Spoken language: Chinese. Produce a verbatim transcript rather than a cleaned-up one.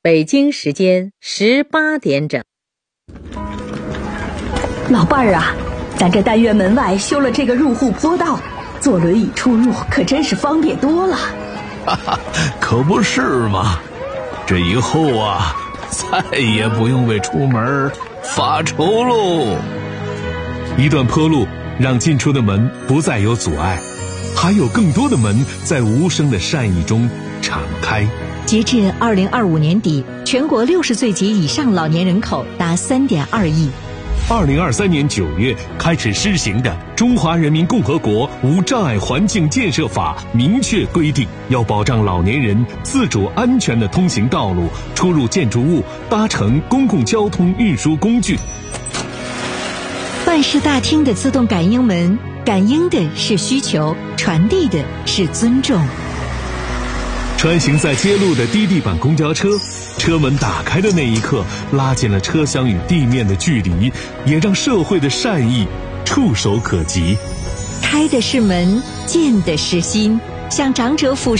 北京时间十八点整。 老伴儿啊，咱这单元门外修了这个入户坡道，坐轮椅出入可真是方便多了。 哈哈，可不是嘛！这以后啊，再也不用为出门发愁喽。 一段坡路让进出的门不再有阻碍，还有更多的门在无声的善意中敞开。 截至二零二五年底，全国六十岁及以上老年人口达三点二亿。 二零二三年九月开始施行的《中华人民共和国无障碍环境建设法》明确规定，要保障老年人自主安全的通行道路、出入建筑物、搭乘公共交通运输工具。 办事大厅的自动感应门，感应的是需求，传递的是尊重。 穿行在街路的低地板公交车，车门打开的那一刻，拉近了车厢与地面的距离，也让社会的善意触手可及。 开的是门，见的是心，向长者俯